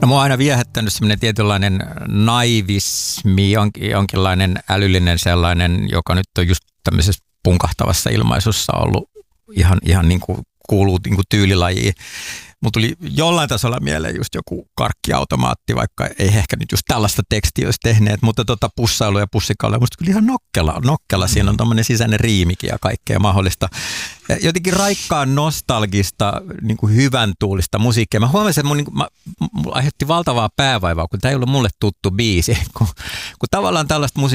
mua on aina viehättänyt semmoinen tietynlainen naivismi, jonkinlainen älyllinen sellainen, joka nyt on just tämmöisessä punkahtavassa ilmaisussa ollut ihan niin kuin kuuluu niin kuin tyylilajiin. Mulla tuli jollain tasolla mieleen just joku karkkiautomaatti, vaikka ei ehkä nyt just tällaista tekstiä olisi tehneet, mutta pussailu ja pussikalle musta kyllä ihan nokkela. Siinä on tommoinen sisäinen riimikin ja kaikkea mahdollista. Ja jotenkin raikkaan nostalgista, niin kuin hyvän tuulista musiikkia. Mä huomasin, että mulla aiheutti valtavaa päävaivaa, kun tämä ei ollut mulle tuttu biisi. Kun tavallaan tällaista musiikkia